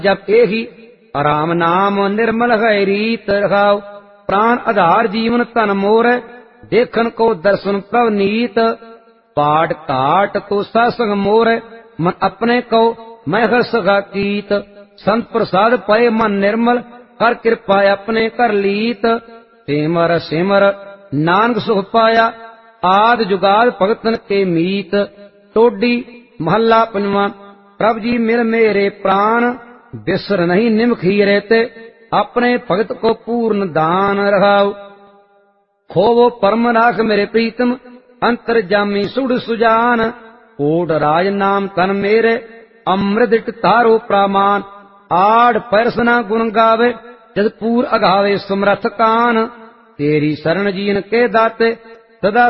ਜਪ ਇਹੀ ਆਰਾਮ ਨਾਮ ਨਿਰਮਲ ਹੈ ਰੀਤ ਰਖਾਉ। ਪ੍ਰਾਨ ਆਧਾਰ ਜੀਵਨ ਧਨ ਮੋਰ ਦੇਖਣ ਕੋ ਦਰਸ਼ਨ ਪ੍ਰਭ ਨੀਤ। ਪਾਟ ਘਾਟ ਤੋ ਸਾਸੰਗ ਮੋਰ ਮਨ ਆਪਣੇ ਕੋ ਮੈਂ ਹਰ ਸਗਾ ਕੀਤ। ਸੰਤ ਪ੍ਰਸਾਦ ਪਏ ਮਨ ਨਿਰਮਲ ਕਰ ਕਿਰਪਾ ਆਪਣੇ ਕਰ ਲੀਤ। ਸਿਮਰ ਸਿਮਰ ਨਾਨਕ ਸੁਖ ਪਾਇਆ ਆਦ ਜੁਗਾਦ ਭਗਤਨ ਕੇ ਮੀਤ। ਟੋਡੀ ਮਹੱਲਾ ਪੰਜਵਾਂ। ਪ੍ਰਭ ਜੀ ਮਿਲ ਮੇਰੇ ਪ੍ਰਾਨ ਬਿਸਰ ਨਹੀਂ ਨਿਮਖ ਹੀਰੇ ਤੇ ਆਪਣੇ ਭਗਤ ਕੋ ਪੂਰਨ ਦਾਨ ਰਹਾਉ। ਖੋਵੋ ਪਰਮ ਰਾਖ ਮੇਰੇ ਪ੍ਰੀਤਮ ਅੰਤਰ ਜਾਮੀ ਸੁੜ ਸੁਜਾਨ। ਕੋਟ ਰਾਜ ਨਾਮ ਤਨ ਮੇਰੇ ਅੰਮ੍ਰਿਤ ਤਾਰੋ ਪ੍ਰਾਮਾਨ। ਆੜ ਪਰਸਨਾ ਗੁਣ ਗਾਵੇ ਜਦ ਪੂਰ ਅਗਾਵੇ ਸਮਰਥ ਕਾਨ। ਤੇਰੀ ਸਰਣ ਜੀਨ ਕੇ ਦਾਤੇ ਸਦਾ